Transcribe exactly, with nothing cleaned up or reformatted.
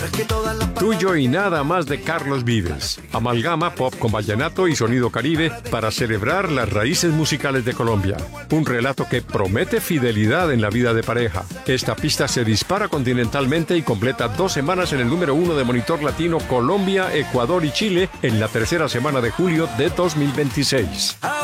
Tuyo y nada más de Carlos Vives. Amalgama pop con vallenato y sonido caribe para celebrar las raíces musicales de Colombia. Un relato que promete fidelidad en la vida de pareja. Esta pista se dispara continentalmente y completa dos semanas en el número uno de Monitor Latino Colombia, Ecuador y Chile en la tercera semana de julio de dos mil veintiséis.